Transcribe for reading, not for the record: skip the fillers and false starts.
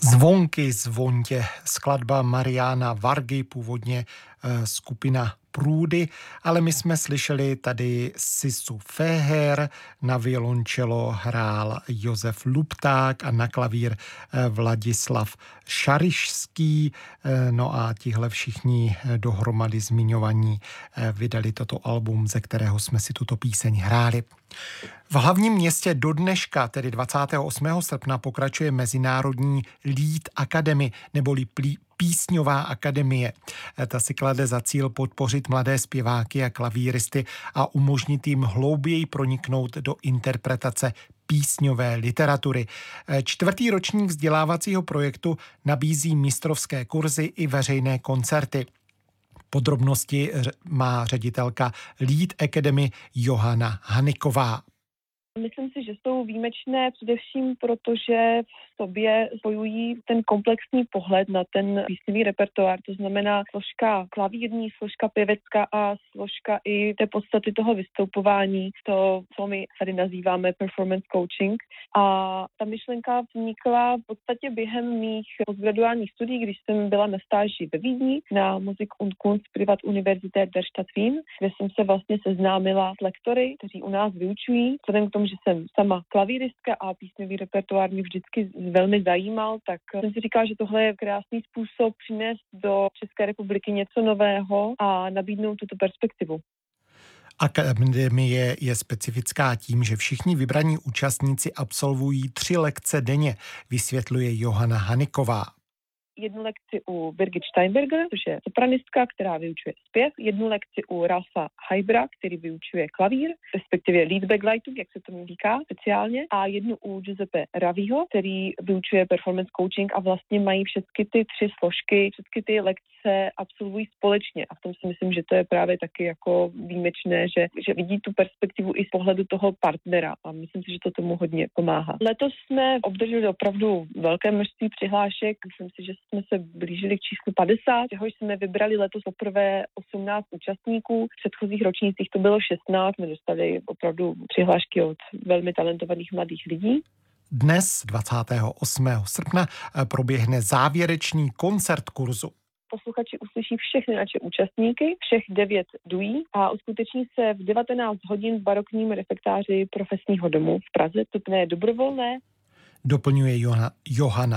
Zvonky zvontě, skladba Mariana Vargy, původně skupina Průdy, ale my jsme slyšeli tady Sisu Feher, na violončelo hrál Josef Lupták a na klavír Vladislav Šarišský. No a tihle všichni dohromady zmiňovaní vydali toto album, ze kterého jsme si tuto píseň hráli. V hlavním městě do dneška, tedy 28. srpna, pokračuje Mezinárodní Lead Academy, neboli Písňová akademie. Ta si klade za cíl podpořit mladé zpěváky a klavíristy a umožnit jim hlouběji proniknout do interpretace písňové literatury. Čtvrtý ročník vzdělávacího projektu nabízí mistrovské kurzy i veřejné koncerty. Podrobnosti má ředitelka Lead Academy Johana Haniková. Myslím si, že jsou výjimečné především proto, že v sobě spojují ten komplexní pohled na ten písňový repertoár, to znamená složka klavírní, složka pěvecká a složka i té podstaty toho vystupování, to, co my tady nazýváme performance coaching. A ta myšlenka vznikla v podstatě během mých postgraduálních studií, když jsem byla na stáži ve Vídni na Musik und Kunst Privatuniversität der Stadt Wien, kde jsem se vlastně seznámila s lektory, kteří u nás vyučují. Vzhledem k tomu, že jsem sama klavíristka a písňový repertoár mě vždycky velmi zajímal, tak jsem si říkala, že tohle je krásný způsob přinést do České republiky něco nového a nabídnout tuto perspektivu. Akademie je specifická tím, že všichni vybraní účastníci absolvují 3 lekce denně, vysvětluje Johana Haniková. Jednu lekci u Birgit Steinberger, což je sopranistka, která vyučuje zpěv, jednu lekci u Ralfa Heibra, který vyučuje klavír, respektive Liedbegleitung, jak se tomu říká speciálně, a jednu u Giuseppe Raviho, který vyučuje performance coaching a vlastně mají všechny ty 3 složky, všechny ty lekce absolvují společně a v tom si myslím, že to je právě taky jako výjimečné, že vidí tu perspektivu i z pohledu toho partnera a myslím si, že to tomu hodně pomáhá. Letos jsme obdrželi opravdu velké množství přihlášek, myslím si, že jsme se blížili k číslu 50, čehož jsme vybrali letos poprvé 18 účastníků. V předchozích ročnících to bylo 16, jsme dostali opravdu přihlášky od velmi talentovaných mladých lidí. Dnes, 28. srpna, proběhne závěrečný koncert kurzu. Posluchači uslyší všechny naše účastníky, všech 9 duí a uskuteční se v 19 hodin v barokním refektáři Profesního domu v Praze. Vstupné je dobrovolné. Doplňuje Johana